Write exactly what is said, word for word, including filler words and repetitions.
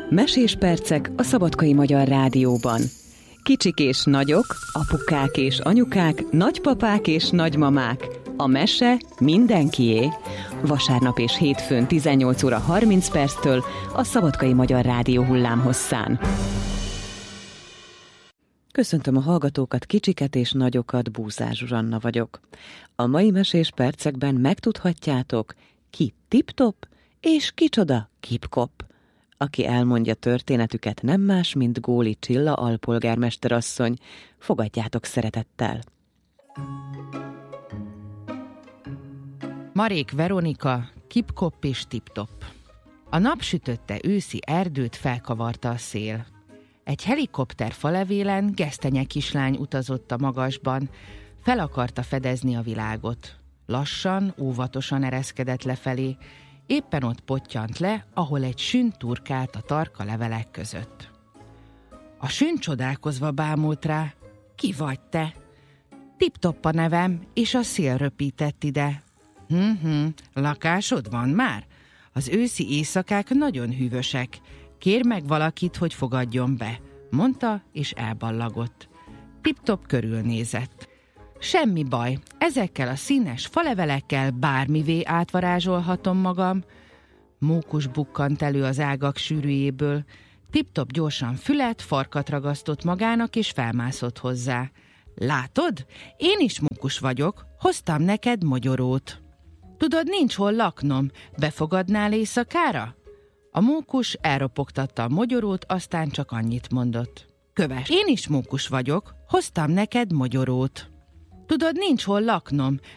Mesés percek a Szabadkai Magyar Rádióban. Kicsik és nagyok, apukák és anyukák, nagypapák és nagymamák. A mese mindenkié. Vasárnap és hétfőn tizennyolc óra harminc perctől a Szabadkai Magyar Rádió hullámhosszán. Köszöntöm a hallgatókat, kicsiket és nagyokat, Búzár Zsuzsanna vagyok. A mai mesés percekben megtudhatjátok, ki tip-top és kicsoda kip-kop. Aki elmondja történetüket, nem más, mint Góli Csilla alpolgármesterasszony. Fogadjátok szeretettel! Marék Veronika, kip-kop és tip-top. A napsütötte őszi erdőt felkavarta a szél. Egy helikopter falevélen gesztenye kislány utazott a magasban, fel akarta fedezni a világot. Lassan, óvatosan ereszkedett lefelé, éppen ott pottyant le, ahol egy sün turkált a tarka levelek között. A sün csodálkozva bámult rá: ki vagy te? Tip-top a nevem, és a szél röpített ide. Hm-hm, lakásod van már? Az őszi éjszakák nagyon hűvösek. Kér meg valakit, hogy fogadjon be, mondta, és elballagott. Tip-top körülnézett. Semmi baj, ezekkel a színes falevelekkel bármivé átvarázsolhatom magam. Mókus bukkant elő az ágak sűrűjéből. Tip-top gyorsan fület, farkat ragasztott magának, és felmászott hozzá. Látod? Én is mókus vagyok, hoztam neked mogyorót. Tudod, nincs hol laknom, befogadnál éjszakára? A mókus elropogtatta a mogyorót, aztán csak annyit mondott. Kövess, én is mókus vagyok, hoztam neked mogyorót. Tudod, nincs hol laknom,